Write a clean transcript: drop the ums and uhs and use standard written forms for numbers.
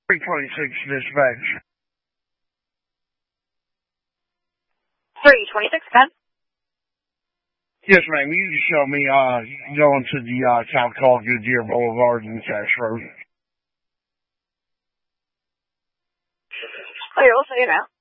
326 dispatch. 326, Ken? Yes, ma'am. You just show me going to the South Call Goodyear Boulevard and Cash Road. Okay, we'll see you now.